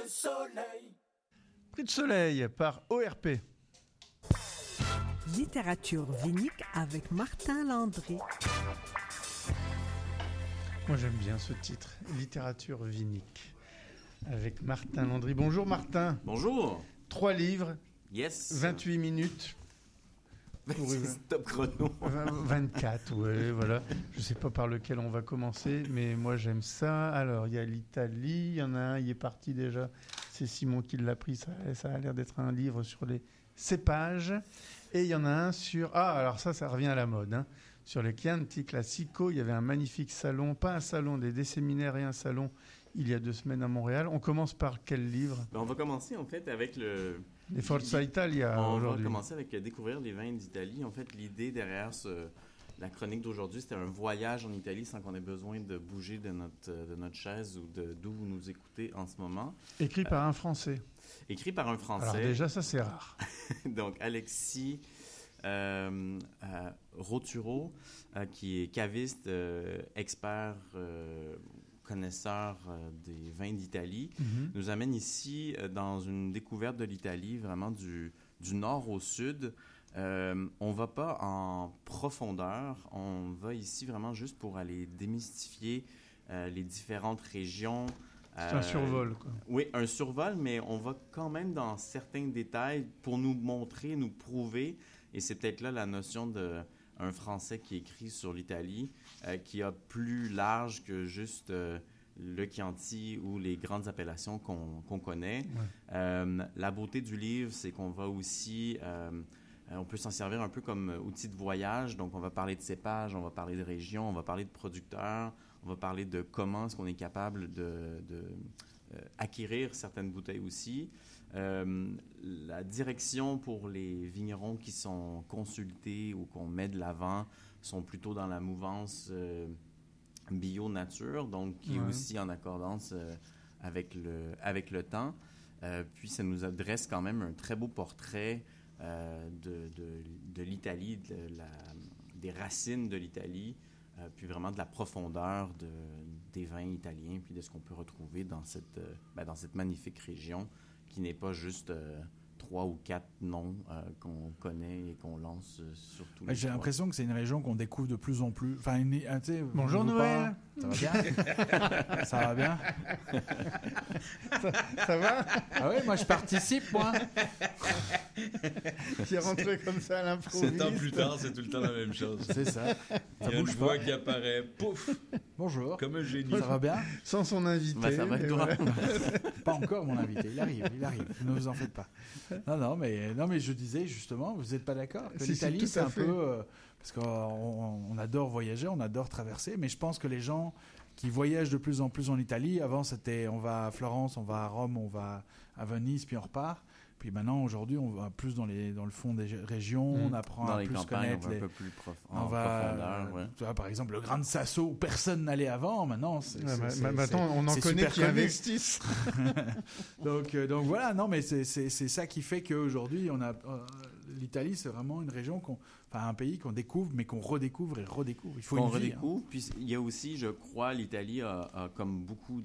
soleil. Prix de soleil par ORP. Littérature vinique avec Martin Landry. Moi j'aime bien ce titre, Littérature vinique avec Martin Landry. Bonjour Martin. Bonjour. 3 livres, Yes. 28 minutes. Stop chrono. 24, ouais, voilà. Je ne sais pas par lequel on va commencer, mais moi j'aime ça. Alors, il y a l'Italie, il y en a un, il est parti déjà. C'est Simon qui l'a pris, ça a l'air d'être un livre sur les cépages. Et il y en a un sur... Ah, alors ça revient à la mode, hein. Sur les Chianti Classico, il y avait un magnifique salon, pas un salon, des séminaires et un salon, il y a 2 semaines à Montréal. On commence par quel livre ? On va commencer en fait avec les Forza Italia aujourd'hui. On va commencer avec découvrir les vins d'Italie. En fait, l'idée derrière la chronique d'aujourd'hui, c'était un voyage en Italie sans qu'on ait besoin de bouger de notre chaise ou d'où vous nous écoutez en ce moment. Écrit par un Français. Écrit par un Français. Alors déjà, ça c'est rare. Donc Alexis Roturo, qui est caviste, expert, connaisseur des vins d'Italie, nous amène ici dans une découverte de l'Italie, vraiment du nord au sud. On va pas en profondeur, on va ici vraiment juste pour aller démystifier les différentes régions. C'est un survol, quoi. Oui, un survol, mais on va quand même dans certains détails pour nous montrer, nous prouver, et c'est peut-être là la notion d'un Français qui écrit sur l'Italie, qui a plus large que juste le Chianti ou les grandes appellations qu'on connaît. Ouais. La beauté du livre, c'est qu'on va aussi... on peut s'en servir un peu comme outil de voyage. Donc, on va parler de cépages, on va parler de régions, on va parler de producteurs, on va parler de comment est-ce qu'on est capable de acquérir certaines bouteilles aussi. La direction pour les vignerons qui sont consultés ou qu'on met de l'avant sont plutôt dans la mouvance bio-nature, donc qui est aussi en accordance avec le temps. Puis, ça nous adresse quand même un très beau portrait de l'Italie, des racines de l'Italie, puis vraiment de la profondeur des vins italiens, puis de ce qu'on peut retrouver dans cette magnifique région qui n'est pas juste 3 ou 4 noms qu'on connaît et qu'on lance sur tous les J'ai l'impression que c'est une région qu'on découvre de plus en plus. Enfin, bonjour Noël. Ça va bien? Ça va bien? Ça va? Ah oui, moi je participe, moi. Qui est rentré comme ça à l'improviste. 7 ans plus tard, c'est tout le temps la même chose. C'est ça. Il y a une voix qui apparaît, pouf! Bonjour. Comme un génie. Ça va bien? Sans son invité. Ça va être voilà. Pas encore mon invité. Il arrive. Ne vous en faites pas. Non, mais je disais justement, vous n'êtes pas d'accord que l'Italie, c'est un peu... parce qu'on adore voyager, on adore traverser, mais je pense que les gens qui voyagent de plus en plus en Italie, avant c'était on va à Florence, on va à Rome, on va à Venise, puis on repart. Puis maintenant, aujourd'hui, on va plus dans le fond des régions, on apprend dans à les plus campagnes, connaître. On va un peu plus en profondeur. Ouais. Tu vois, par exemple, le Gran Sasso, où personne n'allait avant, maintenant, maintenant, on en connaît qui investissent. donc voilà, non, mais c'est ça qui fait qu'aujourd'hui, l'Italie, c'est vraiment une région un pays qu'on découvre, mais qu'on redécouvre et redécouvre. Il faut on une vie, redécouvre. Puis il y a aussi, je crois, l'Italie a comme beaucoup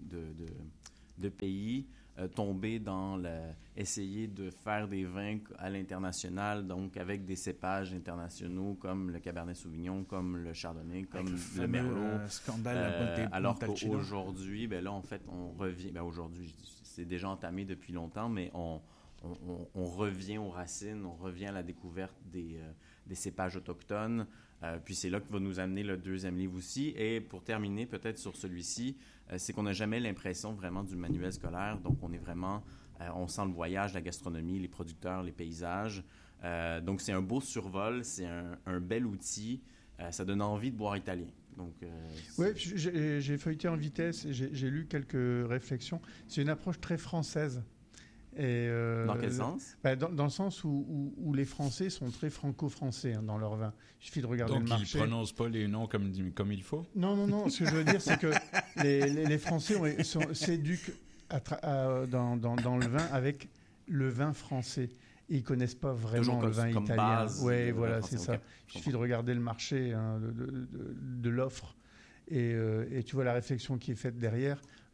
de pays tombé dans essayer de faire des vins à l'international, donc avec des cépages internationaux comme le Cabernet Sauvignon, comme le Chardonnay, comme le Merlot. Scandale alors qu'aujourd'hui, là, en fait, on revient... aujourd'hui, c'est déjà entamé depuis longtemps, mais on revient aux racines, on revient à la découverte des cépages autochtones. Puis c'est là que va nous amener le 2e livre aussi. Et pour terminer peut-être sur celui-ci, c'est qu'on n'a jamais l'impression vraiment du manuel scolaire. Donc on est vraiment, on sent le voyage, la gastronomie, les producteurs, les paysages. Donc c'est un beau survol, c'est un bel outil. Ça donne envie de boire italien. Oui, j'ai feuilleté en vitesse, j'ai lu quelques réflexions. C'est une approche très française. Et dans quel sens? Dans le sens où les Français sont très franco-français dans leur vin. Il suffit de regarder le marché. Donc ils ne prononcent pas les noms comme il faut? Non. Ce que je veux dire, c'est que les Français s'éduquent dans le vin avec le vin français. Et ils ne connaissent pas vraiment le vin italien. Oui, voilà, c'est ça. Il suffit de regarder le marché de l'offre. Et tu vois la réflexion qui est faite derrière.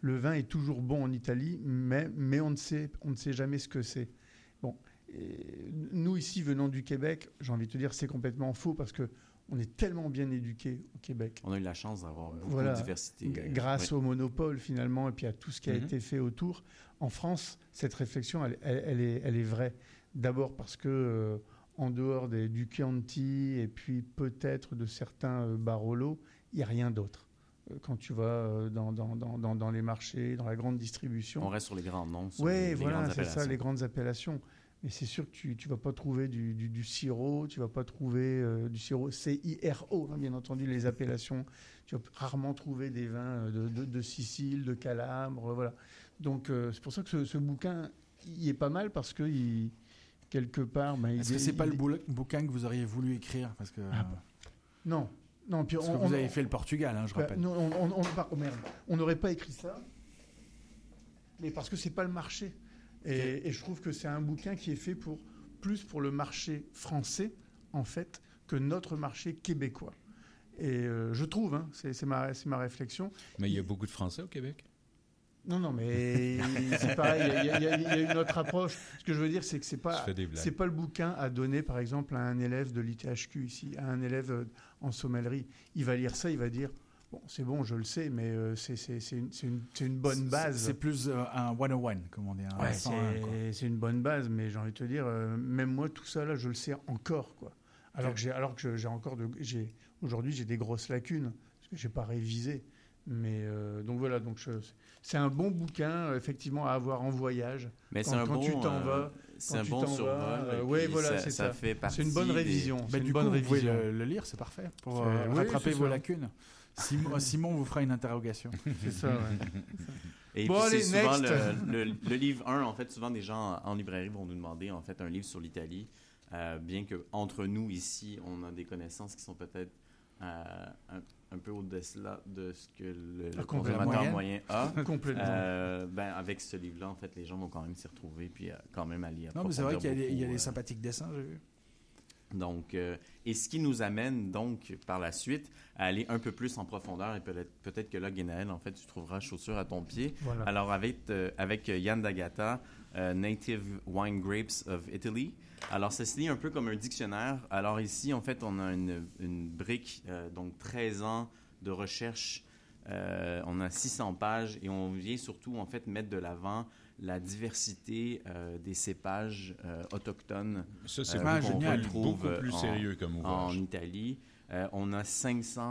le vin est toujours bon en Italie, mais on ne sait jamais ce que c'est. Bon, nous ici, venant du Québec, j'ai envie de te dire, c'est complètement faux parce que on est tellement bien éduqués au Québec. On a eu la chance d'avoir beaucoup de diversité. Grâce au monopole, finalement, et puis à tout ce qui a été fait autour. En France, cette réflexion, elle est vraie. D'abord parce que, en dehors du Chianti et puis peut-être de certains Barolo, il n'y a rien d'autre. Quand tu vas dans les marchés, dans la grande distribution. On reste sur les grands noms. Oui, voilà, c'est ça, les grandes appellations. Mais c'est sûr que tu ne vas pas trouver du sirop, tu ne vas pas trouver du sirop CIRO, hein, bien entendu, les appellations. Tu vas rarement trouver des vins de Sicile, de Calabre, voilà. Donc, c'est pour ça que ce bouquin, il est pas mal parce que, quelque part... Est-ce que ce n'est pas le bouquin que vous auriez voulu écrire parce que... Non. Non, puis parce que vous avez fait le Portugal, hein, je rappelle. Non, on n'aurait pas écrit ça, mais parce que ce n'est pas le marché. Et je trouve que c'est un bouquin qui est fait plus pour le marché français, en fait, que notre marché québécois. Et je trouve, hein, c'est ma réflexion. Mais il y a beaucoup de Français au Québec? Non, mais c'est pareil, il y a une autre approche. Ce que je veux dire, c'est que c'est pas le bouquin à donner, par exemple, à un élève de l'ITHQ ici, à un élève en sommellerie. Il va lire ça, il va dire... Bon, c'est bon, je le sais, mais c'est une bonne base. C'est plus un 101, comme on dit. C'est une bonne base, mais j'ai envie de te dire, même moi, tout ça, là, je le sais encore, quoi. Alors que j'ai encore aujourd'hui, j'ai des grosses lacunes, parce que je n'ai pas révisé. Mais donc voilà, c'est un bon bouquin, effectivement, à avoir en voyage. Mais quand tu t'en vas. C'est un bon survol. Oui, voilà, c'est ça. C'est une bonne révision. Du coup, vous pouvez le lire, c'est parfait, pour rattraper vos lacunes. Simon vous fera une interrogation. C'est ça, ouais. Et bon, puis allez, c'est souvent next. le livre 1, en fait, souvent des gens en librairie vont nous demander en fait un livre sur l'Italie, bien qu'entre nous ici, on a des connaissances qui sont peut-être un peu au-delà de ce que le consommateur moyen a. Complètement. Avec ce livre-là, en fait, les gens vont quand même s'y retrouver puis quand même aller Non, mais c'est vrai qu'il y a des sympathiques dessins, j'ai vu. Donc, et ce qui nous amène donc par la suite à aller un peu plus en profondeur, et peut-être que là, Guénaël, en fait, tu trouveras chaussure à ton pied. Voilà. Alors, avec Yann D'Agata, Native Wine Grapes of Italy. Alors, ça se lit un peu comme un dictionnaire. Alors ici, en fait, on a une brique, donc 13 ans de recherche. On a 600 pages et on vient surtout, en fait, mettre de l'avant la diversité des cépages autochtones. Ça, c'est qu'on génial. retrouve Beaucoup plus sérieux comme ouvrage. En Italie. On a 500